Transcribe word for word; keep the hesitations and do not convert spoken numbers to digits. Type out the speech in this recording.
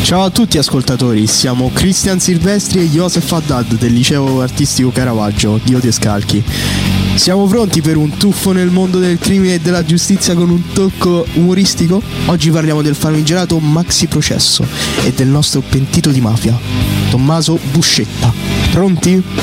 Ciao a tutti ascoltatori, siamo Cristian Silvestri e Joseph Haddad del Liceo Artistico Caravaggio di Odescalchi. Siamo pronti per un tuffo nel mondo del crimine e della giustizia con un tocco umoristico? Oggi parliamo del famigerato Maxi Processo e del nostro pentito di mafia, Tommaso Buscetta. Pronti?